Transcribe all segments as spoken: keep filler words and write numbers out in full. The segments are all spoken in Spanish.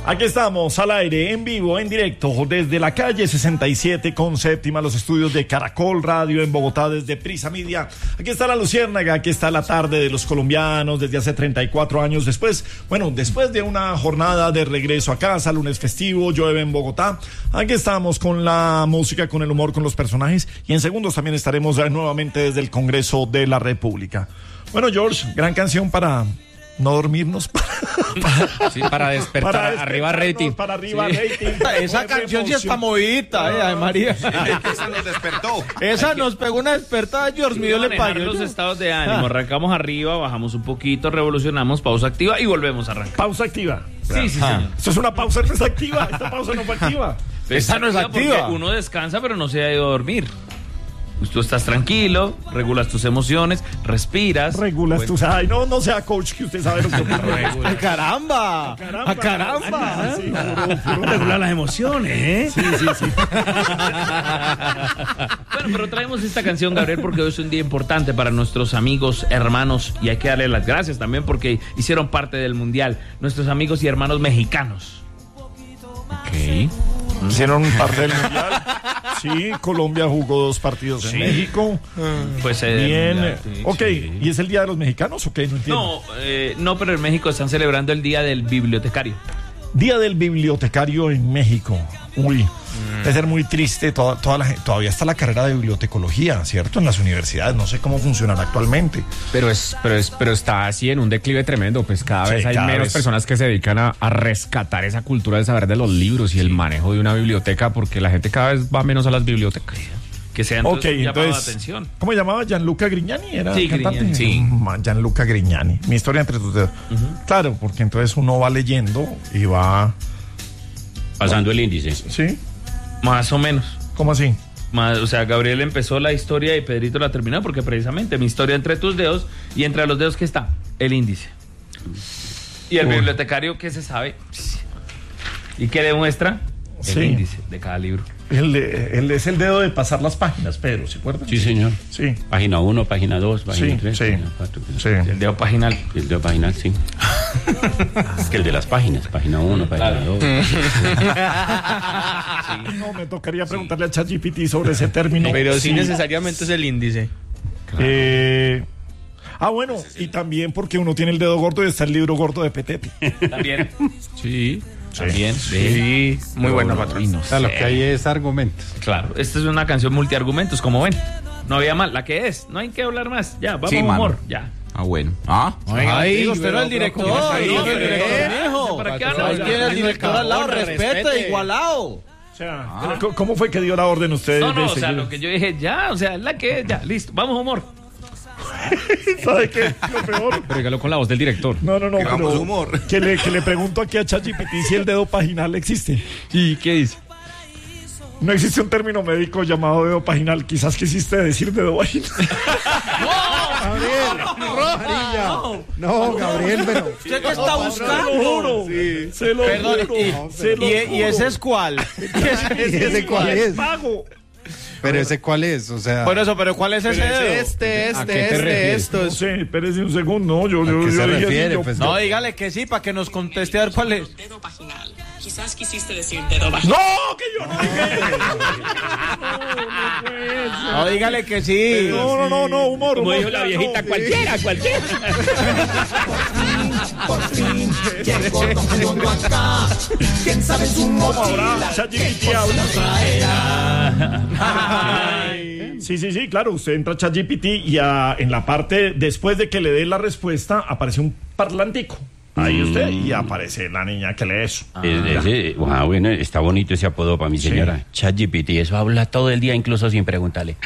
Aquí estamos al aire, en vivo, en directo, desde la calle sesenta y siete con séptima, los estudios de Caracol Radio en Bogotá, desde Prisa Media. Aquí está la Luciérnaga, aquí está la tarde de los colombianos desde hace treinta y cuatro años después. Bueno, después de una jornada de regreso a casa, lunes festivo, llueve en Bogotá. Aquí estamos con la música, con el humor, con los personajes. Y en segundos también estaremos nuevamente desde el Congreso de la República. Bueno, George, gran canción para no dormirnos. Para, sí, para despertar, para despertar arriba rating. Para arriba sí. rating. Esa canción sí está movidita, eh, ay María. Sí, esa nos despertó. Esa nos pegó una despertada, George, mi Dios le pague. Los estados de ánimo, arrancamos arriba, bajamos un poquito, revolucionamos, pausa activa y volvemos a arrancar. Pausa activa. Sí, sí, señor. Esto es una pausa, no es activa. Esta pausa no fue activa. Esta no es activa. Uno descansa, pero no se ha ido a dormir. Tú estás tranquilo, regulas tus emociones, respiras. Regulas bueno. tus... Ay, no, no sea coach, que usted sabe lo que ocurre. ¡A caramba! ¡A caramba! ¡A caramba! Sí, puro, puro regular las emociones, ¿eh? Sí, sí, sí. Bueno, pero traemos esta canción, Gabriel, porque hoy es un día importante para nuestros amigos, hermanos, y hay que darle las gracias también porque hicieron parte del Mundial. Nuestros amigos y hermanos mexicanos. Ok. Hicieron parte del Mundial. Sí, Colombia jugó dos partidos en sí. México. Pues eh, bien. mundial, sí, ok, sí. ¿Y es el Día de los Mexicanos? Ok, no entiendo. No, eh, no, pero en México están celebrando el Día del Bibliotecario. Día del Bibliotecario en México. Uy, mm. debe ser muy triste. Toda, toda la, todavía está la carrera de bibliotecología, ¿cierto? En las universidades. No sé cómo funcionará actualmente. Pero es, pero es, pero está así en un declive tremendo. Pues cada Sí, vez hay cada menos vez. personas que se dedican a, a rescatar esa cultura del saber de los libros y el manejo de una biblioteca, porque la gente cada vez va menos a las bibliotecas. Que sean Ok, llamado la entonces, atención. ¿cómo se llamaba? Gianluca Grignani, ¿era Sí, cantante? Grignani, sí. Mm, Gianluca Grignani. Mi historia entre tus dedos. Uh-huh. Claro, porque entonces uno va leyendo y va... Pasando el índice. ¿Sí? Más o menos. ¿Cómo así? Más, o sea, Gabriel empezó la historia y Pedrito la terminó porque precisamente mi historia entre tus dedos y entre los dedos, ¿qué está? El índice. Y el Uy. bibliotecario, ¿qué se sabe? ¿Y qué demuestra? El Sí. índice de cada libro. El, de- el es el dedo de pasar las páginas, Pedro, ¿se acuerdan? Sí, señor. Sí. Página uno, página dos, página Sí, tres, sí. página cuatro. Sí. El dedo paginal. El de página, sí. Es que el de las páginas, página uno, página dos. No, me tocaría preguntarle a ChatGPT sobre ese término. Pero sí necesariamente es el índice. Eh, ah, bueno, y también porque uno tiene el dedo gordo y está el libro gordo de Petete. También. Sí. También. Sí, muy buena, patrón. O sea, lo que hay es argumentos. Claro, esta es una canción multiargumentos, como ven. No había más, la que es, no hay que hablar más. Ya, vamos Sí, a humor, mano. ya. Ah, bueno. Ah, Ay, ay, usted no es el director. ¿cómo No, está ahí? no, el director, ¿Eh? mijo. ¿Para qué Ahí habla? tiene el director al lado, Respete. respete, igualado. O sea, ¿cómo- ¿cómo fue que dio la orden ustedes? No, no, de o sea, seguir? lo que yo dije, ya, o sea, la que es, ya, listo, vamos a humor. ¿Sabe qué? Lo peor. pero dígalo con la voz del director. No, no, no, Que vamos pero humor. Que, le, que le pregunto aquí a ChatGPT si el dedo paginal existe. ¿Y qué dice? No existe un término médico llamado dedo paginal. Quizás quisiste decir dedo vaginal. No, Gabriel, pero. ¿Usted qué está Se lo buscando? juro. Se lo Perdón, juro. y- Se lo ¿Y, juro. y ese es cuál? ¿Ese cuál es? Pago. Pero ese cuál es, o sea. Por eso, pero ¿cuál es ese dedo? este, ¿A qué te refieres? No sé, espérese un segundo. No, yo, ¿A yo, qué yo se dije así, refiere? yo- Pues No, dígale que sí, para que nos conteste a ver cuál es. Dedo vaginal. Quizás quisiste decir dedo vaginal. No, que yo no dije eso. No, no puede ser. No, dígale que sí. No, no, no, no, humor. Como humor, dijo la no. viejita, cualquiera, cualquiera. ¿Cómo habrá? ChatGPT habla. Sí, sí, sí, claro. Usted entra a ChatGPT y a- en la parte, después de que le dé la respuesta, aparece un parlantico. Ahí usted, y aparece la niña que lee eso. Es- ese- ah, bueno, está bonito ese apodo para mi Sí. señora. ChatGPT, eso habla todo el día, incluso sin preguntarle.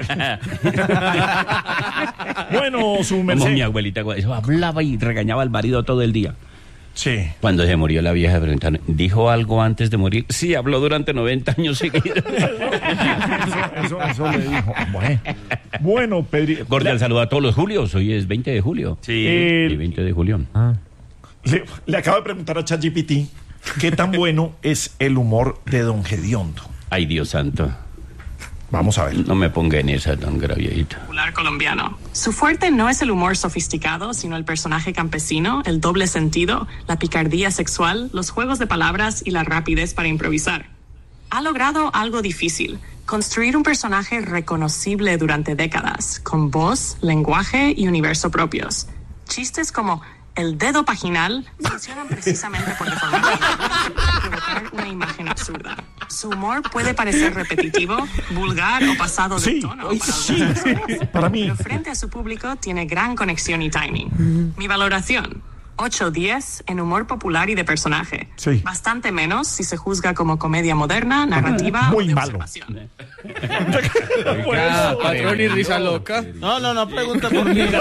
Bueno, su Como merced. mi abuelita, eso hablaba y regañaba al marido todo el día. Sí. Cuando se murió la vieja, preguntaron, ¿dijo algo antes de morir? Sí, habló durante noventa años seguidos. Eso, eso, eso le dijo. Bueno, bueno Pedri. Cordial saludo a todos los Julios, hoy es veinte de julio. Sí. Eh, Sí, veinte de julio. Le, le acabo de preguntar a ChatGPT qué tan bueno es el humor de Don Gediondo. Ay, Dios santo. Vamos a ver. No me ponga en esa, don Gravierito. Popular colombiano. Su fuerte no es el humor sofisticado, sino el personaje campesino, el doble sentido, la picardía sexual, los juegos de palabras y la rapidez para improvisar. Ha logrado algo difícil, construir un personaje reconocible durante décadas, con voz, lenguaje y universo propios. Chistes como el dedo paginal funcionan precisamente por deformar y provocar una imagen absurda. Su humor puede parecer repetitivo, vulgar o pasado de Sí, tono para sí, algunas personas, para mí. pero frente a su público tiene gran conexión y timing. Mi valoración: ocho diez en humor popular y de personaje. Sí. Bastante menos si se juzga como comedia moderna, narrativa Muy o de malo. observación. Oiga, Patrón y risa loca. No, no, no pregunta por mí.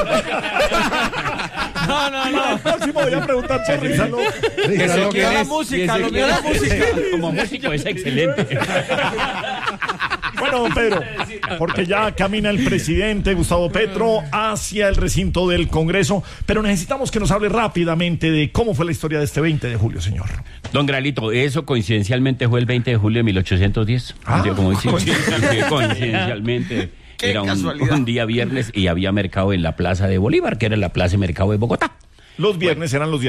No, no, no. Próximo voy a preguntar por Risa Loca. Risa Lo loca. mío la música, lo mío la música. Como músico es excelente. Bueno, don Pedro, porque ya camina el presidente Gustavo Petro hacia el recinto del Congreso, pero necesitamos que nos hable rápidamente de cómo fue la historia de este veinte de julio, señor. Don Gralito, eso coincidencialmente fue el veinte de julio de mil ochocientos diez. Ah, Yo como dice, coincidencialmente. coincidencialmente. Qué Era un, casualidad. un día viernes y había mercado en la Plaza de Bolívar, que era la Plaza de Mercado de Bogotá. Los viernes eran los días